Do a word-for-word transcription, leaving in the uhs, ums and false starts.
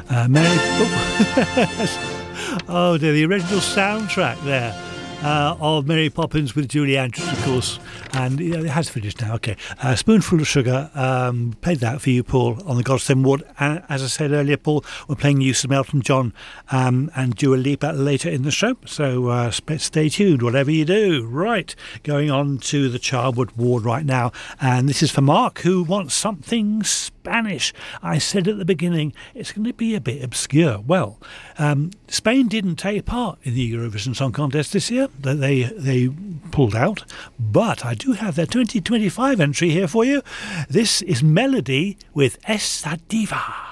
Uh, Mary... Oh. oh dear, the original soundtrack there. Uh, of Mary Poppins with Julie Andrews, of course, and you know, it has finished now. Okay, uh, Spoonful of Sugar, um, played that for you, Paul, on the Godsend Ward. And as I said earlier, Paul, we're playing you some Elton John um, and Dua Lipa later in the show, so uh, stay tuned, whatever you do. Right, going on to the Childwood Ward right now, and this is for Mark, who wants something Spanish. I said at the beginning, it's going to be a bit obscure. Well, um, Spain didn't take part in the Eurovision Song Contest this year. They they pulled out, but I do have their twenty twenty-five entry here for you. This is Melody with Esa Diva.